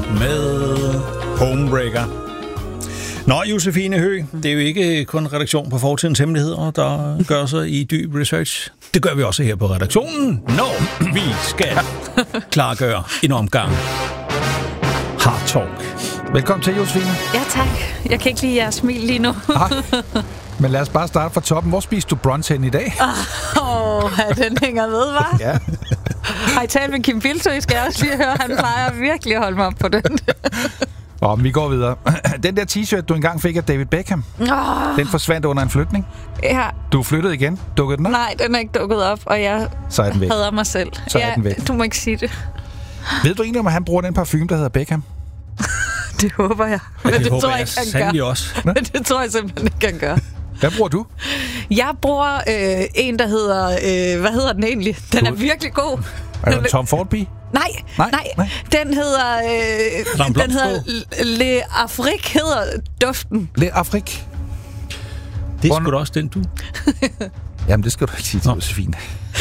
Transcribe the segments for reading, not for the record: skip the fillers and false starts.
med Homebreaker. Nå, Josefine Høgh, det er jo ikke kun redaktion på Fortidens Hemmeligheder, der gør sig i dyb research. Det gør vi også her på redaktionen, når vi skal klargøre en omgang Hard Talk. Velkommen til, Josefine. Ja, tak. Jeg kan ikke lide jeres smil lige nu. Men lad os bare starte fra toppen. Hvor spiste du brunch hen i dag? Den hænger ved, hva'? Ja. Har I talt med Kim Bildsøe? Skal jeg også lige høre, han plejer virkelig at holde mig op på den. Vi går videre. Den der t-shirt, du engang fik af David Beckham, den forsvandt under en flytning. Ja. Du flyttede igen. Dukkede den op? Nej, den er ikke dukket op, og jeg hader mig selv. Så er den væk. Du må ikke sige det. Ved du egentlig, om han bruger den parfume, der hedder Beckham? Det håber jeg. Men det håber jeg sandelig også. Men det tror jeg simpelthen ikke, han gør. Hvad bruger du? Jeg bruger en, der hedder... hvad hedder den egentlig? Den er virkelig god. Er det Tom Fordby? Nej. Den hedder... den hedder Le Afrique, hedder duften. Le Afrique. Det er sgu da også den, du. Jamen, det skal du ikke sige til Josefine.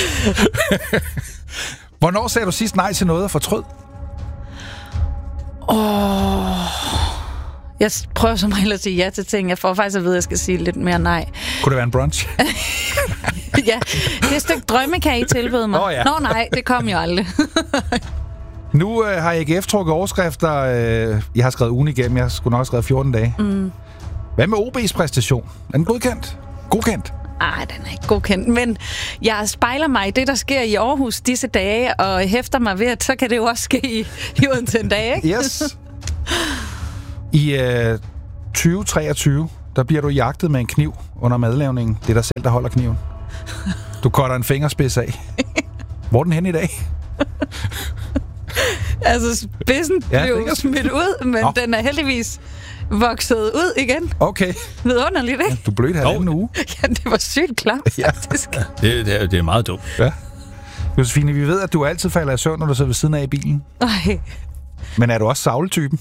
Hvornår sagde du sidst nej til noget og fortrød? Jeg prøver som regel at sige ja til ting. Jeg får faktisk at vide, at jeg skal sige lidt mere nej. Kunne det være en brunch? Ja, det er et stykke drømmekage, I tilbød mig. Ja. Nå nej, det kom jo aldrig. Nu har AGF trukket overskrifter. Jeg har skrevet ugen igennem. Jeg skulle nok have skrevet 14 dage. Hvad med OB's præstation? Er den godkendt? Godkendt? Ej, den er ikke godkendt. Men jeg spejler mig i det, der sker i Aarhus disse dage, og hæfter mig ved, at så kan det jo også ske i Odense en dag, ikke? Yes. I 2023, der bliver du jagtet med en kniv under madlavningen. Det er dig selv, der holder kniven. Du cutter en fingerspids af. Hvor er den hen i dag? Altså, spidsen blev smidt ud, men den er heldigvis vokset ud igen. Okay. Vidunderligt, ikke? Du blødte halvanden uge. Ja, det var sygt klamt, faktisk. Det er meget dumt. Ja. Josefine, vi ved, at du altid falder i søvn, når du sidder ved siden af i bilen. Nej. Men er du også savletypen?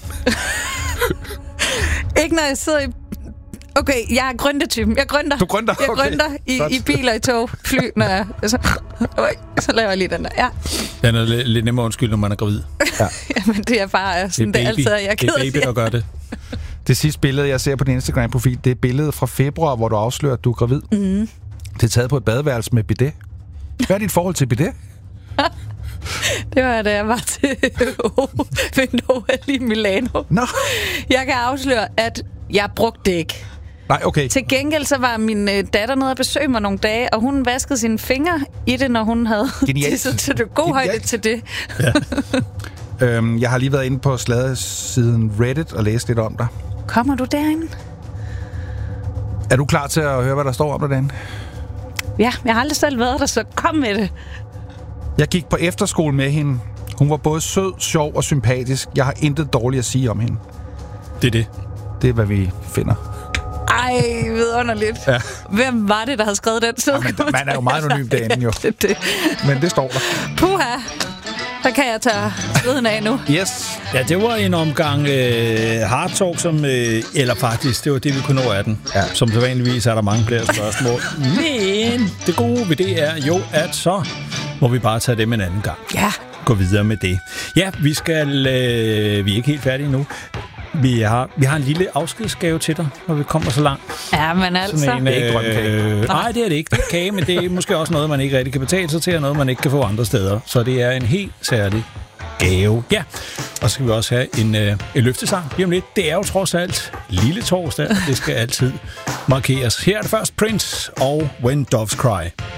Ikke når jeg sidder i... Okay, jeg er grøntetypen. Jeg grønter. Du grønter? Jeg grønter i biler, i tog, fly, når jeg... Så laver jeg lige den der. Ja. Den er lidt nemmere undskyld, når man er gravid. Ja. Jamen, det er bare sådan, det er altid, jeg er ked af. Det er baby, der gør det. Det sidste billede, jeg ser på din Instagram-profil, det er billedet fra februar, hvor du afslører, at du er gravid. Mm. Det er taget på et badeværelse med bidet. Hvad er dit forhold til bidet? Det var da jeg var til OL i Milano. Nå. Jeg kan afsløre, at jeg brugte det ikke. Nej, okay. Til gengæld så var min datter nede og besøge mig nogle dage, og hun vaskede sine fingre i det, når hun havde tisset til det. God højde til det. Ja. Jeg har lige været inde på sladesiden Reddit og læst lidt om dig. Kommer du derinde? Er du klar til at høre, hvad der står om dig derinde? Ja, jeg har aldrig selv været der, så kom med det. Jeg gik på efterskole med hende. Hun var både sød, sjov og sympatisk. Jeg har intet dårligt at sige om hende. Det er det. Det er, hvad vi finder. Ej, vidunderligt. Ja. Hvem var det, der havde skrevet den? Man er jo meget anonym derinde, jo. det. Men det står der. Puha. Så kan jeg tage sveden af nu. Yes. Ja, det var en omgang Hard Talk, som... eller faktisk, det var det, vi kunne nå af den. Ja. Som så vanligvis er der mange flere spørgsmål. Men det gode ved det er jo, at så må vi bare tage dem en anden gang. Ja. Gå videre med det. Ja, vi skal... vi er ikke helt færdige nu. Vi har en lille afskedsgave til dig, når vi kommer så langt. Ja, men altså... Det er ikke grøn kage. Nej, det er det ikke. Det er kage, men det er måske også noget, man ikke rigtig kan betale sig til, og noget, man ikke kan få andre steder. Så det er en helt særlig gave. Ja, og så skal vi også have en løftesang lige om lidt. Det er jo trods alt lille torsdag. Det skal altid markeres. Her er det først Prince og When Doves Cry.